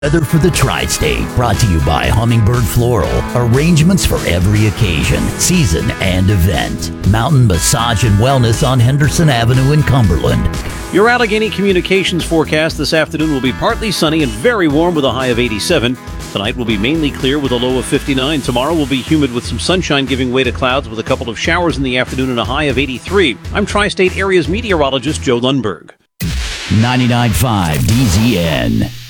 Weather for the Tri-State, brought to you by Hummingbird Floral. Arrangements for every occasion, season, and event. Mountain Massage and Wellness on Henderson Avenue in Cumberland. Your Allegheny Communications forecast this afternoon will be partly sunny and very warm with a high of 87. Tonight will be mainly clear with a low of 59. Tomorrow will be humid with some sunshine giving way to clouds with a couple of showers in the afternoon and a high of 83. I'm Tri-State Area's meteorologist Joe Lundberg. 99.5 DZN.